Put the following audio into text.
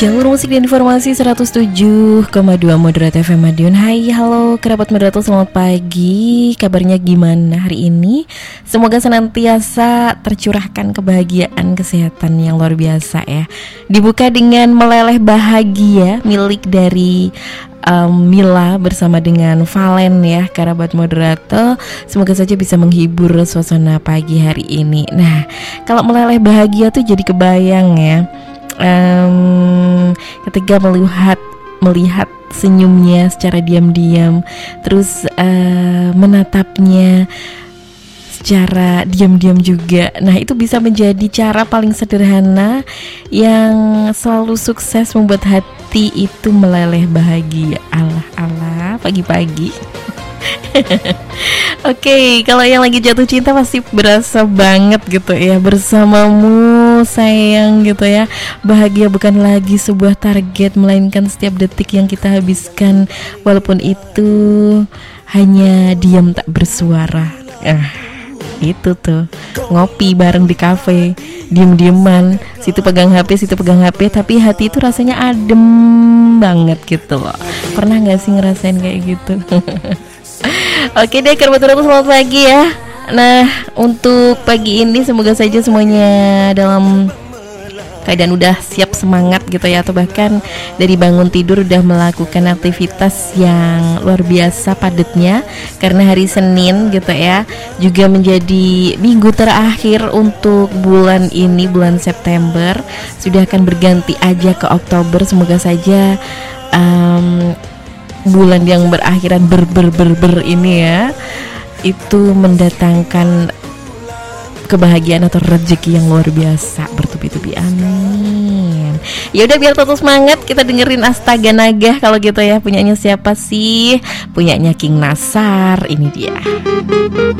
Jalur musik dan informasi 107,2 Moderat FM Madiun. Hai, halo kerabat Moderator, selamat pagi. Kabarnya gimana hari ini? Semoga senantiasa tercurahkan kebahagiaan, kesehatan yang luar biasa ya. Dibuka dengan Meleleh Bahagia milik dari Mila bersama dengan Valen ya, kerabat Moderator. Semoga saja bisa menghibur suasana pagi hari ini. Nah, kalau Meleleh Bahagia tuh jadi kebayang ya, ketika melihat senyumnya secara diam-diam, terus menatapnya secara diam-diam juga. Nah, itu bisa menjadi cara paling sederhana yang selalu sukses membuat hati itu meleleh bahagia. Alah pagi-pagi. Oke, kalau yang lagi jatuh cinta pasti berasa banget gitu ya, bersamamu sayang gitu ya. Bahagia bukan lagi sebuah target, melainkan setiap detik yang kita habiskan, walaupun itu hanya diam tak bersuara. Itu tuh, ngopi bareng di kafe, diem-dieman, situ pegang HP, tapi hati itu rasanya adem banget gitu loh. Pernah gak sih ngerasain kayak gitu? Oke deh, kerabat Moderator, selamat pagi ya. Nah, untuk pagi ini semoga saja semuanya dalam keadaan udah siap semangat gitu ya, atau bahkan dari bangun tidur udah melakukan aktivitas yang luar biasa padatnya, karena hari Senin gitu ya juga menjadi minggu terakhir untuk bulan ini, bulan September. Sudah akan berganti aja ke Oktober. Semoga saja bulan yang berakhiran ber ini ya, itu mendatangkan kebahagiaan atau rezeki yang luar biasa bertubi-tubi, amin. Ya udah, biar tetap semangat, kita dengerin Astaga Naga kalau gitu ya. Punyanya siapa sih? Punyanya King Nasar, ini dia.